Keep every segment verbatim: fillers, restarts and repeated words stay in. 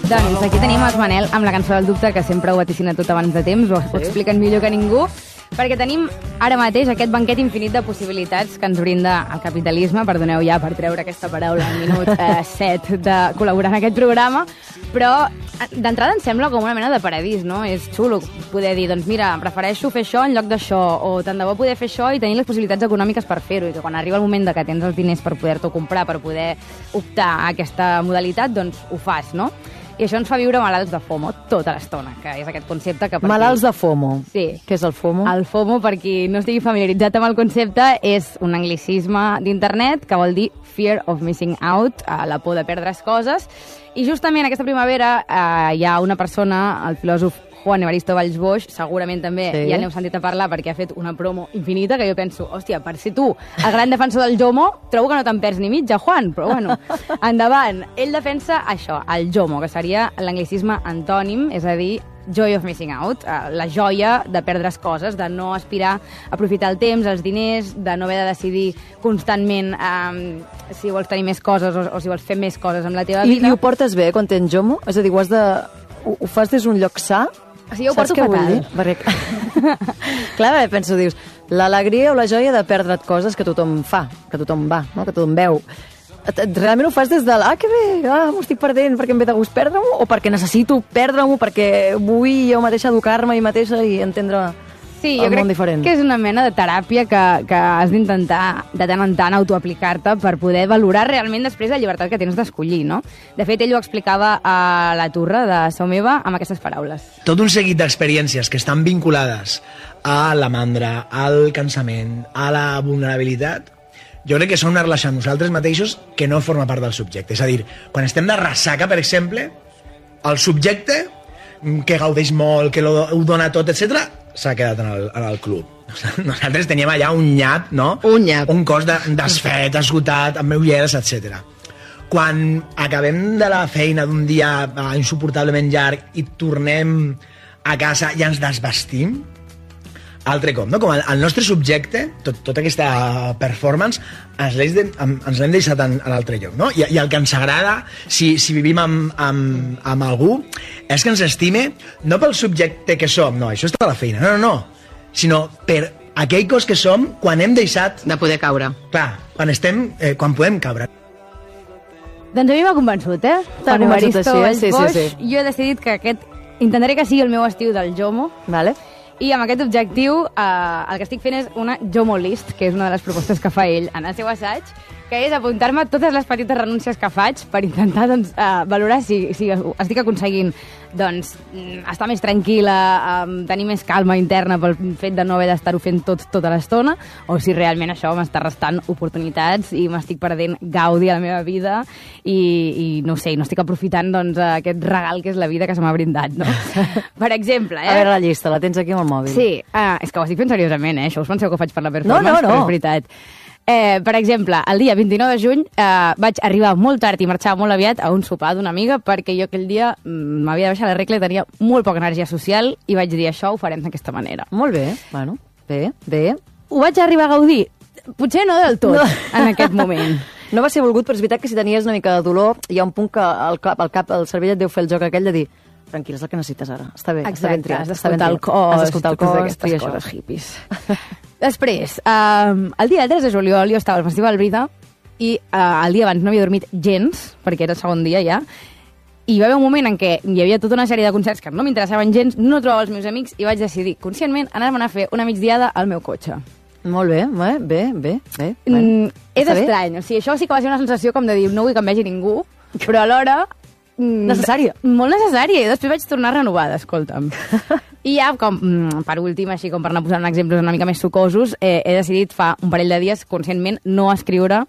Doncs aquí tenim els Manel amb la cançó del dubte, que sempre ho vaticina tot abans de temps, ho, ho expliquen millor que ningú, perquè tenim ara mateix aquest banquet infinit de possibilitats que ens brinda el capitalisme. Perdoneu ja per treure aquesta paraula al minut eh, set de col·laborar en aquest programa, però d'entrada em sembla com una mena de paradís, no? És xulo poder dir, doncs mira, prefereixo fer això en lloc d'això, o tant de bo poder fer això i tenir les possibilitats econòmiques per fer-ho, i que quan arriba el moment de que tens els diners per poder-t'ho comprar, per poder optar a aquesta modalitat, doncs ho fas, no? I això ens fa viure malalts de FOMO tota l'estona, que és aquest concepte que... Malalts de FOMO. Sí. Què és el FOMO? El FOMO, per qui no estigui familiaritzat amb el concepte, és un anglicisme d'internet que vol dir Fear of Missing Out, la por de perdre's coses. I justament aquesta primavera eh, hi ha una persona, el filòsof Juan Evaristo Valls-Boix, segurament també sí. Ja n'heu sentit a parlar perquè ha fet una promo infinita, que jo penso, hòstia, per ser tu el gran defensor del JOMO, trobo que no te'n perds ni mitja, Juan, però bueno, endavant. Ell defensa això, el JOMO, que seria l'anglicisme antònim, és a dir, Joy of Missing Out, la joia de perdre's coses, de no aspirar a aprofitar el temps, els diners, de no haver de decidir constantment um, si vols tenir més coses o, o si vols fer més coses amb la teva I, vida. I ho portes bé quan tens JOMO? És a dir, ho, has de... ho, ho fas des d'un lloc sa? O sigui, jo ho porto fatal. Perquè... Clar, bé, penso, dius, l'alegria o la joia de perdre't coses que tothom fa, que tothom va, no? Que tothom veu. Realment ho fas des de l', ah, que bé, ah, m'ho estic perdent perquè em ve de gust perdre-m'ho, o perquè necessito perdre-m'ho, perquè vull jo mateixa educar-me i mateixa i entendre... Sí, jo crec diferent. que és una mena de teràpia que, que has d'intentar de tant en tant autoaplicar-te per poder valorar realment després la llibertat que tens d'escollir, no? De fet, ell ho explicava a la Turra de Seu Meva amb aquestes paraules. Tot un seguit d'experiències que estan vinculades a la mandra, al cansament, a la vulnerabilitat, jo crec que són una relació amb nosaltres mateixos que no forma part del subjecte. És a dir, quan estem de ressaca, per exemple, el subjecte que gaudeix molt, que lo, ho dona tot, etcètera, s'ha quedat en el, en el club. Nosaltres teníem allà un nyap, no? Un nyap. Un cos de, desfet, esgotat, amb meulleres, etcètera. Quan acabem de la feina d'un dia uh, insuportablement llarg i tornem a casa i ens desvestim, altre cop, no? Com el, el nostre subjecte, tot, tota aquesta performance, ens l'hem deixat en, en altre lloc, no? I, i el que ens agrada, si, si vivim amb, amb, amb algú, és que ens estime no pel subjecte que som, no, això està a la feina, no, no, no, sinó per aquell cos que som quan hem deixat... De poder caure. Clar, quan estem, eh, quan podem caure. Doncs a mi m'ha convençut, eh? T'ha convençut així, eh? Sí, sí, sí. Jo he decidit que aquest... Intentaré que sigui el meu estiu del JOMO. Vale. I amb aquest objectiu eh, el que estic fent és una JOMO list, que és una de les propostes que fa ell en el seu assaig, que és apuntar-me totes les petites renúncies que faig per intentar doncs, eh, valorar si, si estic aconseguint doncs, estar més tranquil·la, eh, tenir més calma interna pel fet de no haver d'estar-ho fent tot tota l'estona, o si realment això m'està restant oportunitats i m'estic perdent gaudi a la meva vida i, i no sé, no estic aprofitant doncs, aquest regal que és la vida que se m'ha brindat, no? Per exemple, eh? A veure la llista, la tens aquí amb el mòbil. Sí, eh, és que ho estic fent seriosament, eh? Això us penseu que ho faig per la performance, no, no, no. però és veritat. Eh, per exemple, el dia vint-i-nou de juny eh, vaig arribar molt tard i marxar molt aviat a un sopar d'una amiga perquè jo aquell dia mm, m'havia de baixar la regla i tenia molt poca energia social i vaig dir això ho farem d'aquesta manera. Molt bé, bueno, bé, bé. Ho vaig arribar a gaudir? Potser no del tot, no. En aquest moment. No va ser volgut, però és veritat que si tenies una mica de dolor, hi ha un punt que el cap, el, cap, el cervell et deu fer el joc aquell de dir tranquil, és el que necessites ara, està bé, exacte, està ben triat. Has d'escoltar el cos, has d'escoltar el cos, aquestes coses hippies. Després, um, el dia tres de juliol jo estava al Festival Brida i uh, el dia abans no havia dormit gens, perquè era el segon dia ja, i hi va haver un moment en què hi havia tota una sèrie de concerts que no m'interessaven gens, no trobava els meus amics i vaig decidir conscientment anar-me'n a fer una migdiada al meu cotxe. Molt bé, bé, bé, bé. bé. Mm, és estrany, o sigui, això sí que va ser una sensació com de dir no vull que em vegi ningú, però alhora... Necessària. Molt necessària, i després vaig tornar renovada, escolta'm. I ja, com, per últim, així com per anar posant exemples una mica més sucosos, eh, he decidit fa un parell de dies, conscientment, no escriure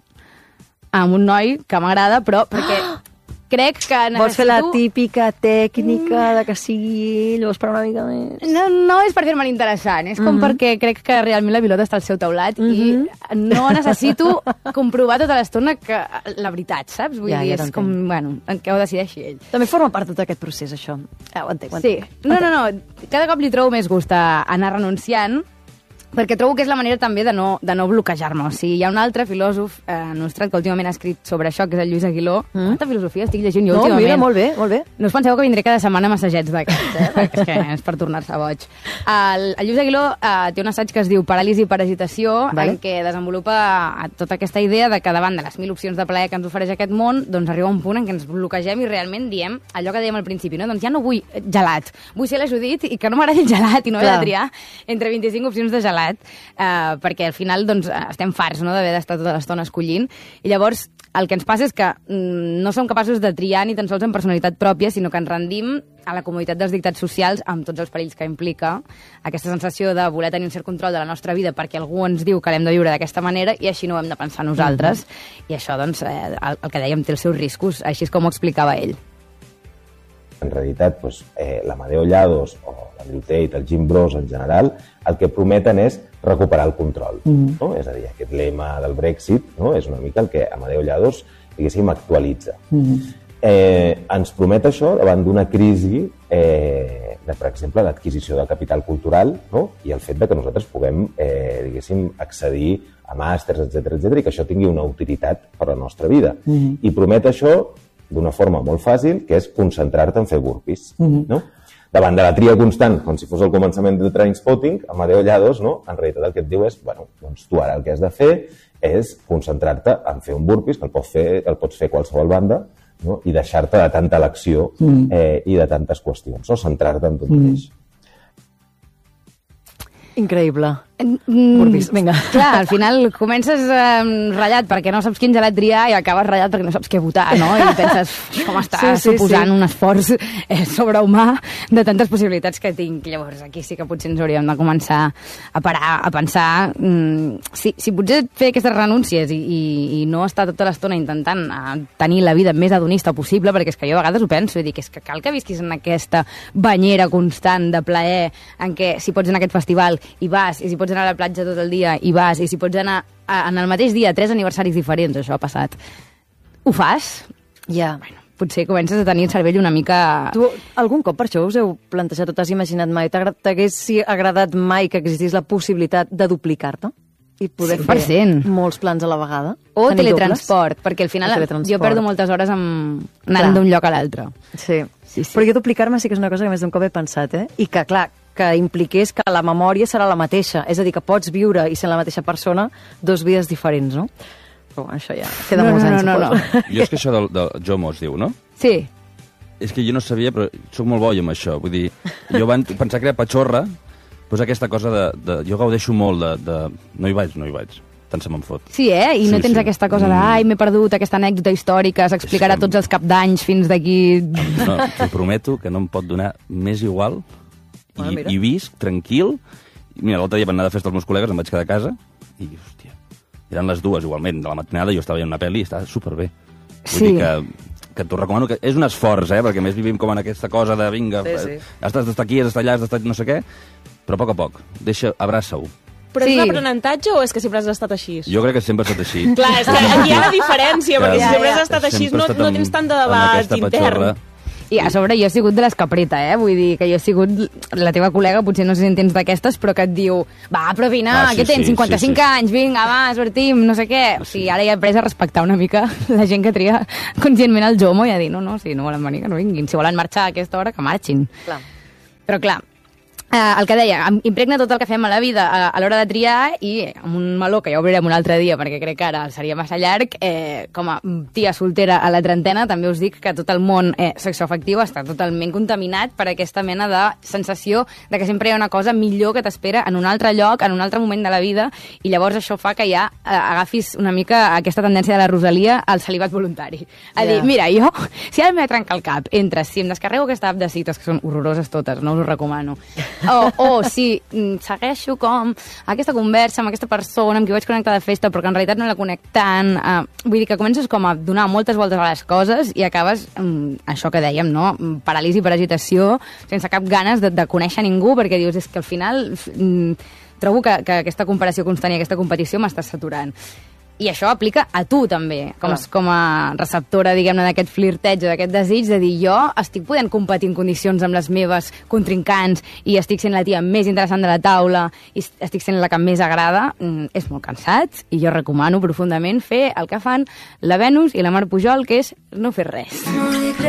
amb un noi que m'agrada, però perquè crec que necessito... Vols fer la típica tècnica de que sigui ell, o esperar una mica més? No, no és per fer-me l'interessant, és com mm -hmm. perquè crec que realment la pilota està al seu teulat mm -hmm. i no necessito comprovar tota l'estona que la veritat, saps? Vull ja, dir, ja és com, bueno, que ho decideixi ell. També forma part de tot aquest procés, això. Eh, ho entenc, ho sí. entenc. No, no, no, cada cop li trobo més gust a anar renunciant perquè trobo que és la manera també de no, de no bloquejar-me. O sigui, hi ha un altre filòsof eh, nostrat que últimament ha escrit sobre això, que és el Lluís Aguiló. Mm. Quanta filosofia estic llegint jo no, últimament. Mira, molt bé, molt bé. No us penseu que vindré cada setmana a massatgets d'aquests, eh? Perquè és que és per tornar-se boig. El, el Lluís Aguiló eh, té un assaig que es diu Paràlisi per agitació, vale. En què desenvolupa tota aquesta idea de que davant de les mil opcions de plaer que ens ofereix aquest món, doncs arriba un punt en què ens bloquegem i realment diem allò que dèiem al principi, no? Doncs ja no vull gelat, vull ser la Judit i que no m'agradi el gelat i no he de triar entre vint-i-cinc opcions de gelat. Eh, perquè al final doncs, estem farts no, d'haver d'estar tota l'estona escollint, i llavors el que ens passa és que mm, no som capaços de triar ni tan sols en personalitat pròpia, sinó que ens rendim a la comoditat dels dictats socials amb tots els perills que implica aquesta sensació de voler tenir un cert control de la nostra vida perquè algú ens diu que l'hem de viure d'aquesta manera i així no ho hem de pensar nosaltres. Mm-hmm. I això, doncs, eh, el, el que dèiem, té els seus riscos, així és com ho explicava ell. En realitat, doncs, eh, l'Amadeo Llados o l'Andrew Tate, el Jim Bros en general, el que prometen és recuperar el control. Mm. No? És a dir, aquest lema del Brexit, no? És una mica el que Amadeo Llados, diguéssim, actualitza. Mm. Eh, ens promet això davant d'una crisi eh, de, per exemple, l'adquisició de capital cultural, no? I el fet de que nosaltres puguem, eh, diguéssim, accedir a màsters, etcètera, etcètera, i que això tingui una utilitat per a la nostra vida. Mm. I promet això d'una forma molt fàcil, que és concentrar-te en fer burpees. Mm-hmm. No? Davant de la tria constant, com si fos el començament del Trainspotting, Amadeo Llados, no? En realitat el que et diu és, bueno, doncs tu ara el que has de fer és concentrar-te en fer un burpees, que el pots fer, el pots fer qualsevol banda, no? I deixar-te de tanta elecció mm. eh, i de tantes qüestions, no? Centrar-te en tu mateix. Mm. Increïble. Mm, Burpees, vinga. Clar, al final comences eh, ratllat perquè no saps quin gelat triar i acabes ratllat perquè no saps què votar, no? I penses, com està sí, sí, suposant sí. un esforç eh, sobrehumà de tantes possibilitats que tinc. Llavors, aquí sí que potser ens hauríem de començar a parar, a pensar mm, si, si potser fer aquestes renúncies i, i, i no estar tota l'estona intentant eh, tenir la vida més hedonista possible, perquè és que jo a vegades ho penso i dic, és que cal que visquis en aquesta banyera constant de plaer en què si pots anar a aquest festival i vas, i si pots anar a la platja tot el dia i vas, i si pots anar a, en el mateix dia a tres aniversaris diferents, això ha passat. Ho fas? Ja. Yeah. Bueno, potser comences a tenir el cervell una mica... Tu, algun cop per això us heu plantejat o t'has imaginat mai? T'hagués agradat mai que existís la possibilitat de duplicar-te? I poder cent per cent. Fer molts plans a la vegada? O teletransport, dobles? Perquè al final jo perdo moltes hores amb... anant d'un lloc a l'altre. Sí. Sí, sí. Però jo duplicar-me sí que és una cosa que més d'un cop he pensat, eh? I que, clar, que impliqués que la memòria serà la mateixa. És a dir, que pots viure i ser la mateixa persona dos vides diferents, no? Però bueno, això ja queda no, molts no, anys, no, no, no. Jo és que això del, del Jomo es diu, no? Sí. És que jo no sabia, però sóc molt boi amb això. Vull dir, jo van pensar que era patxorra, doncs aquesta cosa de... de jo gaudeixo molt de, de... No hi vaig, no hi vaig. Tant se me'n fot. Sí, eh? I sí, no tens sí. aquesta cosa de ai, m'he perdut aquesta anècdota històrica, s'explicarà que... tots els cap d'anys fins d'aquí... No, t'ho prometo que no em pot donar més igual i, ah, i visc, tranquil. Mira, l'altre dia van anar de festa els meus col·legues, em vaig quedar a casa i, hòstia, eren les dues igualment, de la matinada, jo estava veient una pel·li i estava superbé. Vull sí. dir que, que t'ho recomano, que és un esforç, eh? Perquè més vivim com en aquesta cosa de vinga, sí, sí. has d'estar aquí, has d'estar allà, has d'estar no sé què, però a poc a poc, deixa, abraça-ho. Però sí. és un aprenentatge o és que sempre has estat així? Jo crec que sempre ha estat així. Clar, és que aquí hi ha la diferència, que, perquè si sempre has ja, estat així no, estat no tens tant de debat intern. I a sobre jo he sigut de l'escapreta, eh? Vull dir que jo he sigut la teva col·lega, potser no sé si en tens d'aquestes, però que et diu, va, però vine, ah, sí, què tens, cinquanta-cinc sí, sí. anys, vinga, va, sortim, no sé què. O sigui, ara ja he après a respectar una mica la gent que tria conscientment el Jomo i a dir, no, no, si no volen venir, que no vinguin. Si volen marxar a aquesta hora, que marxin. Clar. Però clar, Eh, el que deia, impregna tot el que fem a la vida a, a l'hora de triar i amb un meló que ja obrirem un altre dia perquè crec que ara seria massa llarg, eh, com a tia soltera a la trentena també us dic que tot el món eh, sexoafectiu està totalment contaminat per aquesta mena de sensació de que sempre hi ha una cosa millor que t'espera en un altre lloc, en un altre moment de la vida, i llavors això fa que ja eh, agafis una mica aquesta tendència de la Rosalia al celibat voluntari. A yeah. dir, mira, jo, si ara m'he de trencar el cap entre si em descarrego aquesta app de cites, que són horroroses totes, no us ho recomano, O, o si segueixo com aquesta conversa amb aquesta persona amb qui vaig connectar de festa però que en realitat no la connectant, uh, vull dir que comences com a donar moltes voltes a les coses i acabes, um, això que dèiem, no? Paràlisi per agitació, sense cap ganes de, de conèixer ningú, perquè dius, és que al final um, trobo que, que aquesta comparació constant i aquesta competició m'està saturant. I això aplica a tu, també, com, com a receptora, diguem-ne, d'aquest flirteig o d'aquest desig de dir jo estic podent competir en condicions amb les meves contrincants i estic sent la tia més interessant de la taula i estic sent la que més agrada. Mm, és molt cansat i jo recomano profundament fer el que fan la Venus i la Mar Pujol, que és no fer res.